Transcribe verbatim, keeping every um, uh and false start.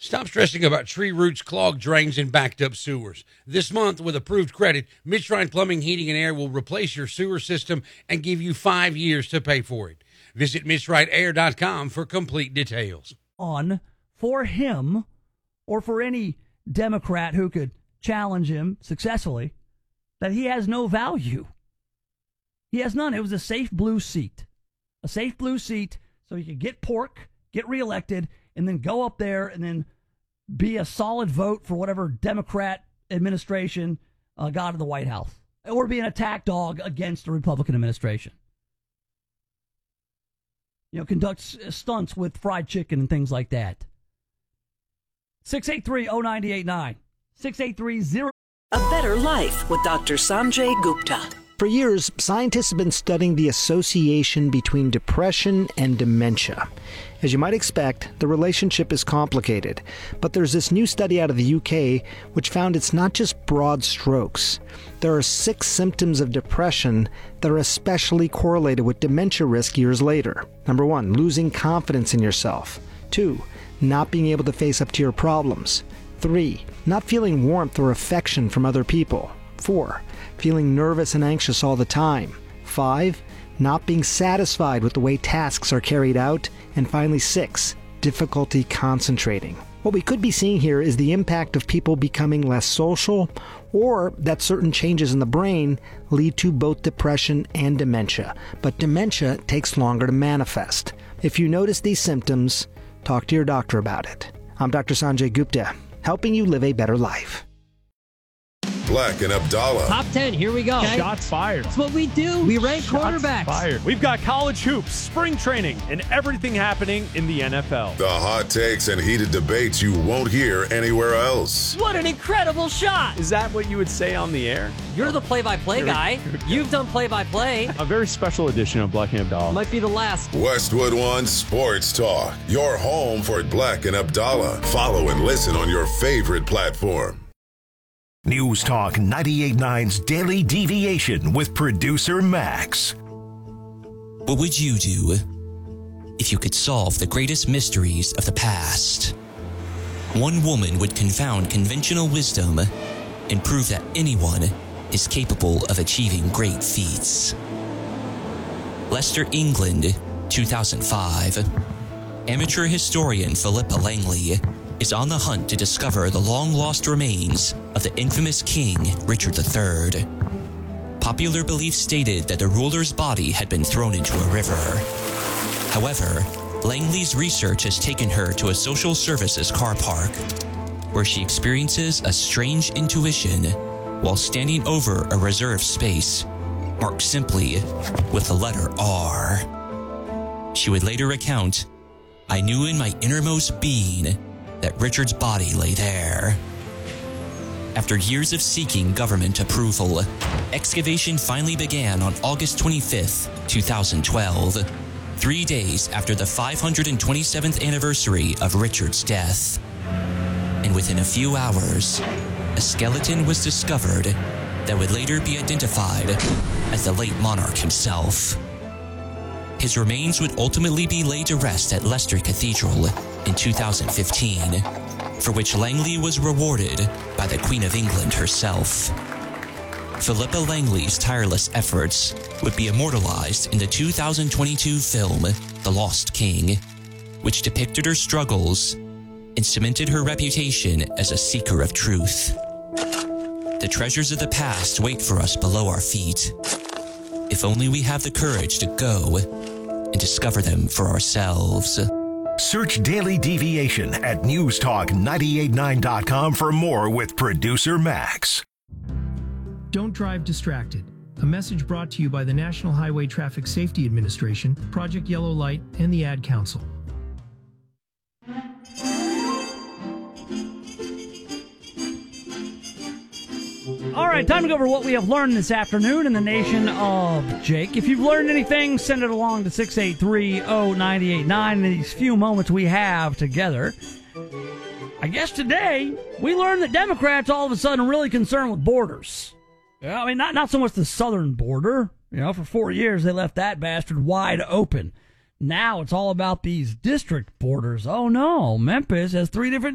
Stop stressing about tree roots, clogged drains, and backed up sewers. This month, with approved credit, Midshrine Plumbing, Heating, and Air will replace your sewer system and give you five years to pay for it. Visit midshrine air dot com for complete details. On for him or for any Democrat who could challenge him successfully that he has no value. He has none. It was a safe blue seat. A safe blue seat so he could get pork, get reelected, and then go up there and then be a solid vote for whatever Democrat administration uh, got in the White House. Or be an attack dog against the Republican administration. You know, conduct stunts with fried chicken and things like that. six eight three, oh nine eight nine. six eight three zero. A Better Life with Doctor Sanjay Gupta. For years, scientists have been studying the association between depression and dementia. As you might expect, the relationship is complicated, but there's this new study out of the U K which found it's not just broad strokes. There are six symptoms of depression that are especially correlated with dementia risk years later. Number one, losing confidence in yourself. Two, not being able to face up to your problems. Three, not feeling warmth or affection from other people. Four, feeling nervous and anxious all the time. Five, not being satisfied with the way tasks are carried out. And finally, six, difficulty concentrating. What we could be seeing here is the impact of people becoming less social, or that certain changes in the brain lead to both depression and dementia. But dementia takes longer to manifest. If you notice these symptoms, talk to your doctor about it. I'm Doctor Sanjay Gupta, helping you live a better life. Black and Abdallah. Top ten, here we go. Okay. Shots fired. That's what we do. We rank Shots quarterbacks. Fired. We've got college hoops, spring training, and everything happening in the N F L. The hot takes and heated debates you won't hear anywhere else. What an incredible shot. Is that what you would say on the air? You're the play-by-play guy. You've done play-by-play. A very special edition of Black and Abdallah. Might be the last. Westwood One Sports Talk. Your home for Black and Abdallah. Follow and listen on your favorite platform. News Talk ninety-eight point nine's Daily Deviation with producer Max. What would you do if you could solve the greatest mysteries of the past? One woman would confound conventional wisdom and prove that anyone is capable of achieving great feats. Leicester, England, two thousand five. Amateur historian Philippa Langley is on the hunt to discover the long-lost remains of the infamous King Richard the Third. Popular belief stated that the ruler's body had been thrown into a river. However, Langley's research has taken her to a social services car park, where she experiences a strange intuition while standing over a reserved space marked simply with the letter R. She would later recount, "I knew in my innermost being that Richard's body lay there." After years of seeking government approval, excavation finally began on August twenty-fifth, twenty twelve, three days after the five hundred twenty-seventh anniversary of Richard's death. And within a few hours, a skeleton was discovered that would later be identified as the late monarch himself. His remains would ultimately be laid to rest at Leicester Cathedral in two thousand fifteen, for which Langley was rewarded by the Queen of England herself. Philippa Langley's tireless efforts would be immortalized in the two thousand twenty-two film The Lost King, which depicted her struggles and cemented her reputation as a seeker of truth. The treasures of the past wait for us below our feet, if only we have the courage to go and discover them for ourselves. Search Daily Deviation at news talk nine eight nine dot com for more with producer Max. Don't drive distracted. A message brought to you by the National Highway Traffic Safety Administration, Project Yellow Light, and the Ad Council. All right, time to go over what we have learned this afternoon in the nation of Jake. If you've learned anything, send it along to six eight three, oh nine eight nine in these few moments we have together. I guess today we learned that Democrats all of a sudden are really concerned with borders. Yeah, I mean, not, not so much the southern border. You know, for four years they left that bastard wide open. Now it's all about these district borders. Oh no, Memphis has three different